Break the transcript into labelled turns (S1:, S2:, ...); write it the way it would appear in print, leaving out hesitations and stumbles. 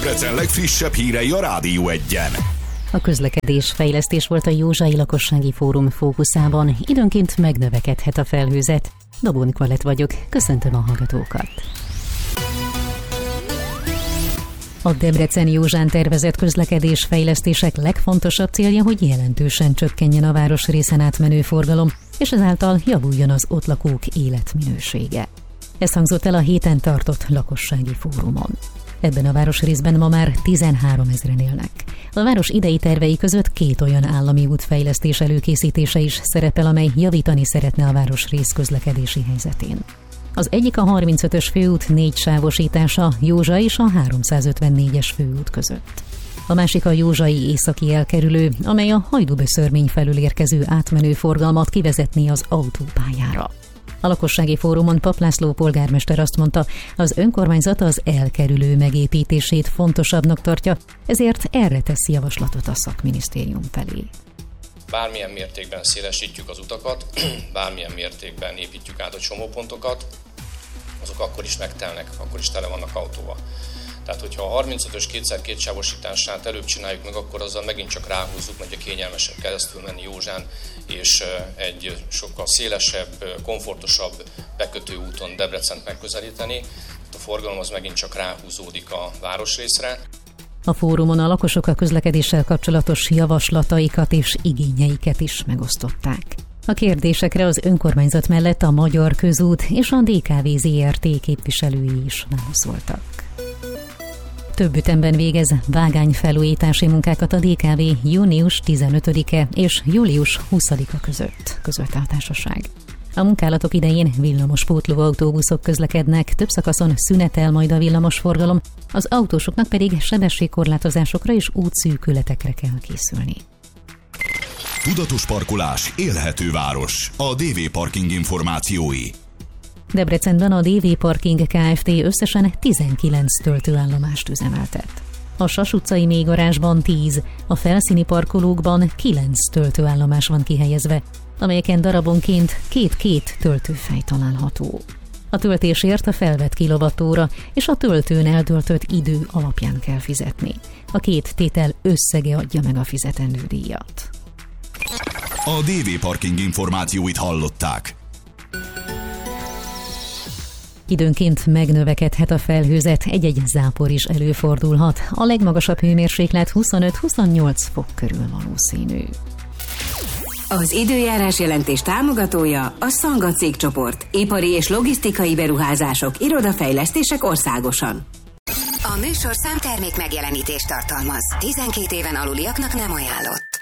S1: Debrecen legfrissebb hírei a Rádió 1-en.
S2: A közlekedés-fejlesztés volt a Józsai Lakossági Fórum fókuszában. Időnként megnövekedhet a felhőzet. Dobó Nikolett vagyok, köszöntöm a hallgatókat. A Debrecen-Józsán tervezett közlekedés-fejlesztések legfontosabb célja, hogy jelentősen csökkenjen a városrészen átmenő forgalom, és ezáltal javuljon az ott lakók életminősége. Ez hangzott el a héten tartott lakossági fórumon. Ebben a városrészben ma már 13 000-en élnek. A város idei tervei között 2 olyan állami útfejlesztés előkészítése is szerepel, amely javítani szeretne a városrész közlekedési helyzetén. Az egyik a 35-ös főút 4 sávosítása Józsa és a 354-es főút között. A másik a józsai északi elkerülő, amely a Hajdúböszörmény felül érkező átmenő forgalmat kivezetné az autópályára. A lakossági fórumon Papp László polgármester azt mondta, az önkormányzat az elkerülő megépítését fontosabbnak tartja, ezért erre tesz javaslatot a szakminisztérium felé.
S3: Bármilyen mértékben szélesítjük az utakat, bármilyen mértékben építjük át a csomópontokat, azok akkor is megtelnek, akkor is tele vannak autóval. Tehát, hogyha a 35-ös 2x2 sávosítását előbb csináljuk meg, akkor azzal megint csak ráhúzzuk, hogy a kényelmesebb keresztül menni Józsán, és egy sokkal szélesebb, komfortosabb bekötő úton Debrecent megközelíteni. A forgalom az megint csak ráhúzódik a városrészre.
S2: A fórumon a lakosok a közlekedéssel kapcsolatos javaslataikat és igényeiket is megosztották. A kérdésekre az önkormányzat mellett a Magyar Közút és a DKV ZRT képviselői is válaszoltak. Több ütemben végez vágányfelújítási munkákat a DKV június 15-e és július 20-a között a társaság. A munkálatok idején villamospótló autóbuszok közlekednek, több szakaszon szünetel majd a villamosforgalom, az autósoknak pedig sebességkorlátozásokra és útszűkületekre kell készülni.
S1: Tudatos parkolás, élhető város. A DV Parking információi.
S2: Debrecenben a DV Parking Kft. Összesen 19 töltőállomást üzemeltet. A Sas utcai mélygarázsban 10, a felszíni parkolókban 9 töltőállomás van kihelyezve, amelyeken darabonként 2 töltőfej található. A töltésért a felvett kilovattóra és a töltőn eltöltött idő alapján kell fizetni. A 2 tétel összege adja meg a fizetendő díjat.
S1: A DV Parking információit hallották.
S2: Időnként megnövekedhet a felhőzet, egy-egy zápor is előfordulhat. A legmagasabb hőmérséklet 25-28 fok körül valószínű.
S4: Az időjárás jelentés támogatója a Szanga cégcsoport. Ipari és logisztikai beruházások, irodafejlesztések országosan.
S5: A műsor számtermék megjelenítést tartalmaz. 12 éven aluliaknak nem ajánlott.